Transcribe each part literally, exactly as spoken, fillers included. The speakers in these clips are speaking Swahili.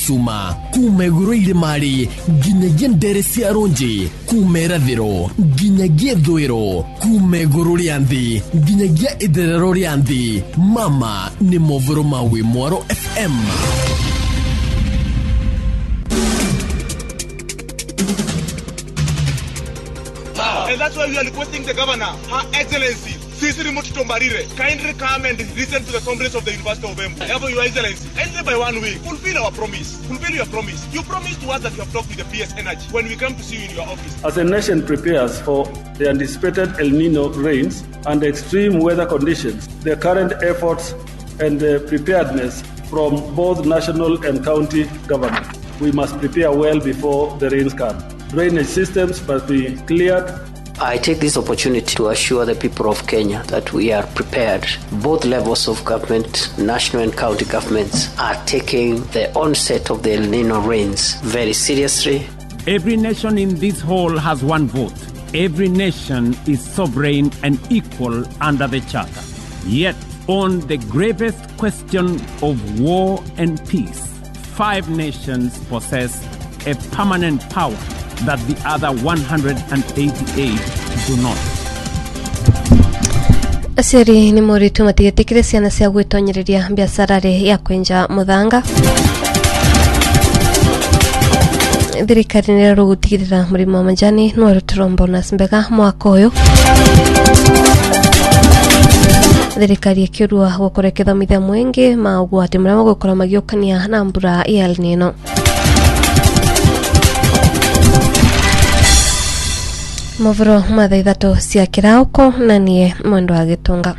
cuma kumeguru iremari nginyagia ndere cia ronji kumerathiro nginyagia thwiro kumeguru rianthi nginyagia itherero rianthi. Mama ni movoro mawe Mwaro F M. And that's why we are requesting the governor, Her Excellency, Sisiri Mutito-Mbarire, kindly come and listen to the Congress of the University of Embu. Therefore, Your Excellency, ended by one week, fulfill our promise. Fulfill your promise. You promised to us that you have talked with the P S Energy when we come to see you in your office. As the nation prepares for the anticipated El Nino rains and extreme weather conditions, the current efforts and the preparedness from both national and county government, we must prepare well before the rains come. Drainage systems must be cleared. I take this opportunity to assure the people of Kenya that we are prepared. Both levels of government, national and county governments, are taking the onset of the El Nino rains very seriously. Every nation in this hall has one vote. Every nation is sovereign and equal under the Charter. Yet, on the gravest question of war and peace, five nations possess a permanent power that the other one hundred eighty-eight do not. Asiri ni muritu matigetikire ciana cia gwitonyereria biacarare ya kwenja muthanga. Thirikari ni rero gutigirira murimo wa majani no rutirombo na Mbega mwaka uyu. Thirikari ikirua gukoreketha mithia mwingi maugwati murimo gukora magiukania na mbura ya El Nino. Movoro mathaithato cia kirauko na nie mwendo wa gitunga.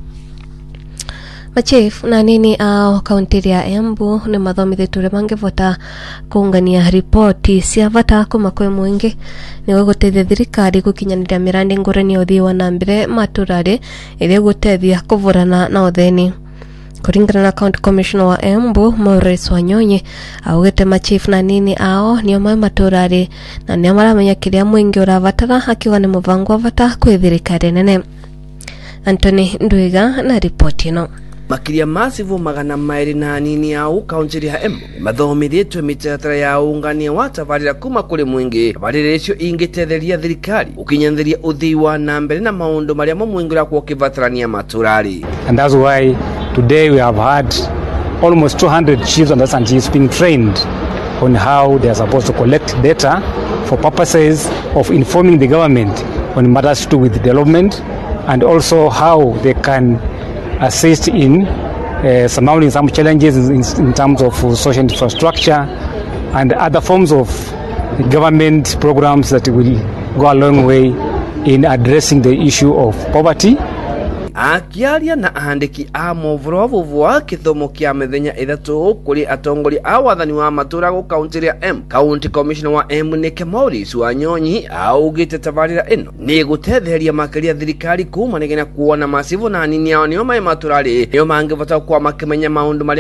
Machief na nini ao kaunti ya Embu ni mathomithitwe mangivota kuungania ripoti cia bata kuma kwe mwingi ni gutethia thirikari gukinyanira mirandi ngurani ya uthii wa nambere maturari iria gutethia kuvurana na utheni. Kuringana na County Commissioner wa Embu Maurice Wanyonyi augete machief na nini ao ni omwe maturari na ni amaramenya kiria mwingi uravatara akiwa ni muvango wa bata kwi thirikari nene. Anthony Ndwiga na ripoti ino. Makiria masivu magana mairi na nini au kaunti ya Embu mathomithitwe mitaratara ya ungania wa tabarira kuma kuri mwingi tabarira icio ingitetheria thirikari ukinyantheria uthii wa nambere na maundu maria mo mwingi ra kukivatarania maturari. And that's why today we have had almost two hundred chiefs and chiefs being trained on how they are supposed to collect data for purposes of informing the government on matters to do with development and also how they can assist in uh, surmounting some challenges in, in terms of social infrastructure and other forms of government programs that will go a long way in addressing the issue of poverty. Akiaria na ahandiki a movoro vuvwa kithomo kia methenya ithatu kuri atongori a wathani wa matura go kaunti ya Embu. County Commissioner wa Embu Nike Maurice Wanyonyi augite tabarira ino ni gutetheria makiria thirikari kuma negena kuona masivu na nini yao ni o mai maturari yo mangivota kwa makimenya maundu